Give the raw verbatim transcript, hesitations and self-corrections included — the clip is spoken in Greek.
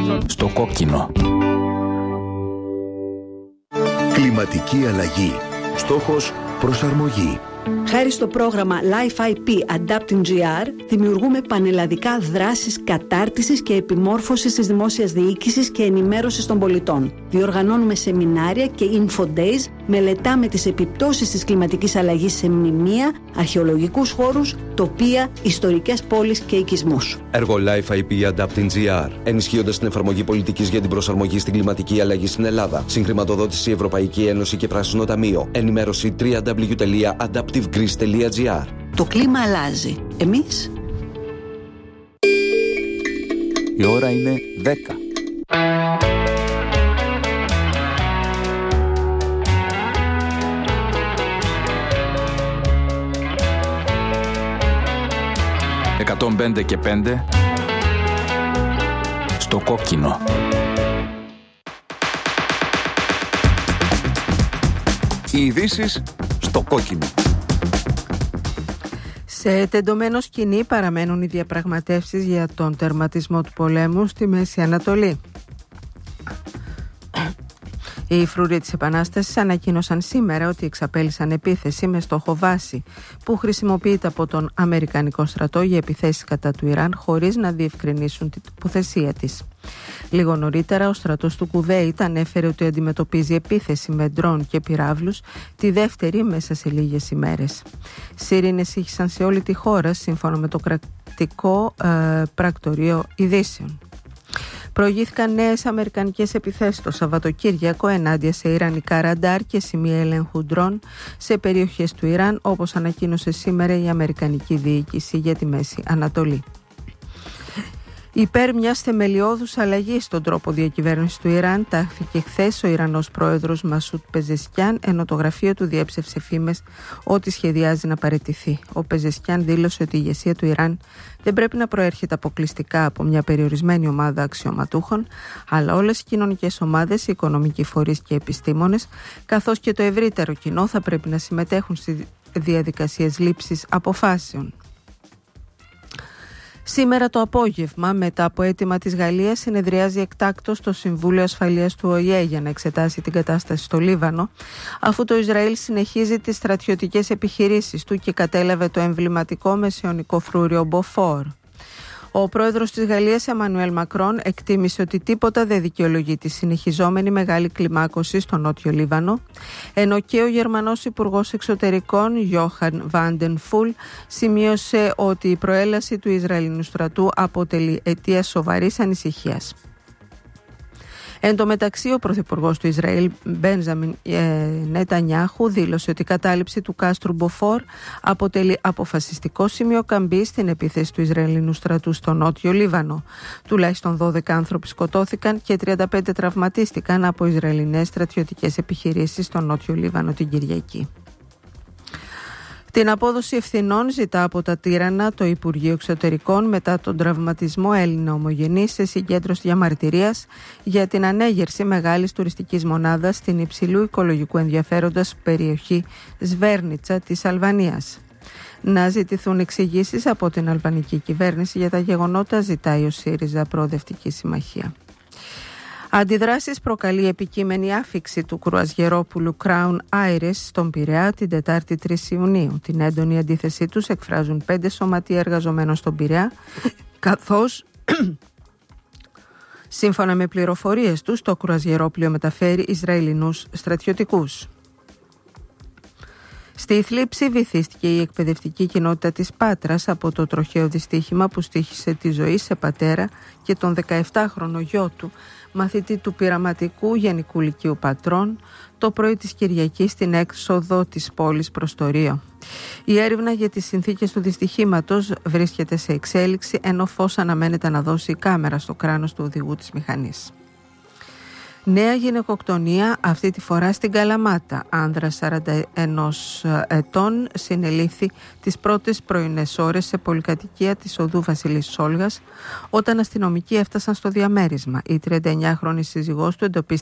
Στο κόκκινο. Κλιματική αλλαγή. Στόχος προσαρμογή. Χάρη στο πρόγραμμα Life άι πι Adapting τζι αρ δημιουργούμε πανελλαδικά δράσεις κατάρτισης και επιμόρφωσης της δημόσιας διοίκησης και ενημέρωσης των πολιτών. Διοργανώνουμε σεμινάρια και info days, μελετάμε τις επιπτώσεις της κλιματικής αλλαγής σε μνημεία, αρχαιολογικούς χώρους, τοπία, ιστορικές πόλεις και οικισμούς. Έργο Life άι πι Adapting τζι αρ, ενισχύοντας την εφαρμογή πολιτικής για την προσαρμογή στην κλιματική αλλαγή στην Ελλάδα. Συγχρηματοδότηση Ευρωπαϊκή Ένωση και Πράσινο Ταμείο. Ενημέρωση double-u double-u double-u τελεία adaptive greece τελεία τζι αρ. Το κλίμα αλλάζει. Εμείς? Η ώρα είναι δέκα. εκατόν πέντε και πέντε στο κόκκινο. Οι ειδήσεις στο κόκκινο. Σε τεντωμένο σκηνή παραμένουν οι διαπραγματεύσεις για τον τερματισμό του πολέμου στη Μέση Ανατολή. Οι φρουροί της Επανάστασης ανακοίνωσαν σήμερα ότι εξαπέλυσαν επίθεση με στόχο βάση που χρησιμοποιείται από τον Αμερικανικό στρατό για επιθέσεις κατά του Ιράν χωρίς να διευκρινίσουν την τοποθεσία της. Λίγο νωρίτερα ο στρατός του Κουβέιτ ανέφερε ότι αντιμετωπίζει επίθεση με ντρόν και πυράβλους, τη δεύτερη μέσα σε λίγες ημέρες. Σιρήνες ήχησαν σε όλη τη χώρα σύμφωνα με το κρατικό ε, πρακτορείο ειδήσεων. Προηγήθηκαν νέες αμερικανικές επιθέσεις το Σαββατοκύριακο ενάντια σε ιρανικά ραντάρ και σημεία ελέγχου ντρόν σε περιοχές του Ιράν, όπως ανακοίνωσε σήμερα η Αμερικανική Διοίκηση για τη Μέση Ανατολή. Υπέρ μιας θεμελιώδους αλλαγής στον τρόπο διακυβέρνησης του Ιράν, τάχθηκε χθες ο Ιρανός πρόεδρος Μασούτ Πεζεσκιάν, ενώ το γραφείο του διέψευσε φήμες ότι σχεδιάζει να παραιτηθεί. Ο Πεζεσκιάν δήλωσε ότι η ηγεσία του Ιράν δεν πρέπει να προέρχεται αποκλειστικά από μια περιορισμένη ομάδα αξιωματούχων, αλλά όλες οι κοινωνικές ομάδες, οι οικονομικοί φορείς και επιστήμονες, καθώς και το ευρύτερο κοινό θα πρέπει να συμμετέχουν στις διαδικασίες λήψης αποφάσεων. Σήμερα το απόγευμα, μετά από αίτημα της Γαλλίας, συνεδριάζει εκτάκτως το Συμβούλιο Ασφαλείας του Ο Η Ε για να εξετάσει την κατάσταση στο Λίβανο, αφού το Ισραήλ συνεχίζει τις στρατιωτικές επιχειρήσεις του και κατέλαβε το εμβληματικό μεσαιωνικό φρούριο Μποφόρ. Ο πρόεδρος της Γαλλίας, Εμμανουέλ Μακρόν, εκτίμησε ότι τίποτα δεν δικαιολογεί τη συνεχιζόμενη μεγάλη κλιμάκωση στο νότιο Λίβανο, ενώ και ο Γερμανός Υπουργός Εξωτερικών, Γιόχαν Βάντεν Φουλ, σημείωσε ότι η προέλαση του Ισραηλινού στρατού αποτελεί αιτία σοβαρής ανησυχίας. Εν τω μεταξύ, ο πρωθυπουργός του Ισραήλ, Μπένζαμιν Νετανιάχου, δήλωσε ότι η κατάληψη του κάστρου Μποφόρ αποτελεί αποφασιστικό σημείο καμπής στην επίθεση του Ισραηλινού στρατού στο νότιο Λίβανο. Τουλάχιστον δώδεκα άνθρωποι σκοτώθηκαν και τριάντα πέντε τραυματίστηκαν από Ισραηλινές στρατιωτικές επιχειρήσεις στο νότιο Λίβανο την Κυριακή. Την απόδοση ευθυνών ζητά από τα τύρανα το Υπουργείο Εξωτερικών μετά τον τραυματισμό Έλληνα ομογενή σε συγκέντρωση διαμαρτυρίας για την ανέγερση μεγάλης τουριστικής μονάδας στην υψηλού οικολογικού ενδιαφέροντας περιοχή Σβέρνιτσα της Αλβανίας. Να ζητηθούν εξηγήσεις από την αλβανική κυβέρνηση για τα γεγονότα, ζητάει ο ΣΥΡΙΖΑ Προοδευτική Συμμαχία. Αντιδράσεις προκαλεί η επικείμενη άφιξη του κρουαζιερόπουλου Crown Iris στον Πειραιά την Τετάρτη τρεις Ιουνίου. Την έντονη αντίθεσή τους εκφράζουν πέντε σωματεία εργαζομένων στον Πειραιά, καθώς σύμφωνα με πληροφορίες τους το κρουαζιερόπλιο μεταφέρει Ισραηλινούς στρατιωτικούς. Στη θλίψη βυθίστηκε η εκπαιδευτική κοινότητα της Πάτρας από το τροχαίο δυστύχημα που στοίχησε τη ζωή σε πατέρα και τον δεκαεπτάχρονο γιο του, μαθητή του πειραματικού Γενικού Λυκείου Πατρών, το πρωί της Κυριακής στην έξοδο της πόλης προς το Ρίο. Η έρευνα για τις συνθήκες του δυστυχήματος βρίσκεται σε εξέλιξη, ενώ φως αναμένεται να δώσει η κάμερα στο κράνος του οδηγού της μηχανής. Νέα γυναικοκτονία, αυτή τη φορά στην Καλαμάτα. Άνδρας σαράντα ένα ετών συνελήφθη τις πρώτες πρωινές ώρες σε πολυκατοικία της οδού Βασιλής Σόλγας, όταν αστυνομικοί έφτασαν στο διαμέρισμα. Η τριανταεννιάχρονη σύζυγός του εντοπίστηκε